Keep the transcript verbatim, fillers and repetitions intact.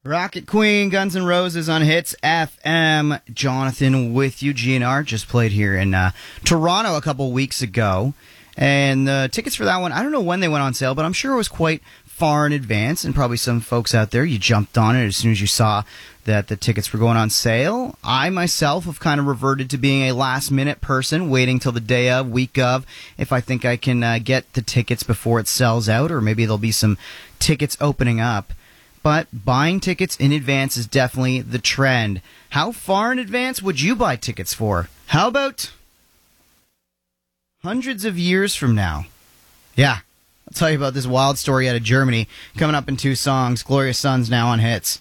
Rocket Queen, Guns N' Roses on Hits F M. Jonathan with you. G N R just played here in uh, Toronto a couple weeks ago. And the tickets for that one, I don't know when they went on sale, but I'm sure it was quite far in advance. And probably some folks out there, you jumped on it as soon as you saw that the tickets were going on sale. I myself have kind of reverted to being a last-minute person, waiting till the day of, week of, if I think I can uh, get the tickets before it sells out, or maybe there'll be some tickets opening up. But buying tickets in advance is definitely the trend. How far in advance would you buy tickets for? How about hundreds of years from now? Yeah, I'll tell you about this wild story out of Germany coming up in two songs. Glorious Sons now on Hits.